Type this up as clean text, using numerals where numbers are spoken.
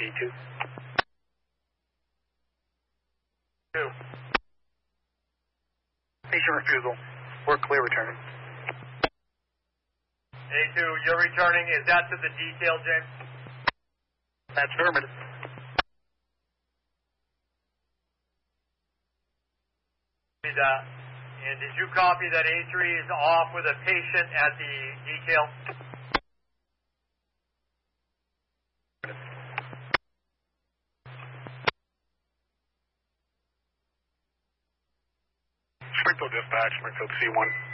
E2. 2. Patient refusal. We're clear returning. A2, you're returning. Is that to the detail, James? That's affirmative. And did you copy that A3 is off with a patient at the detail? Springfield dispatch, Springfield C1.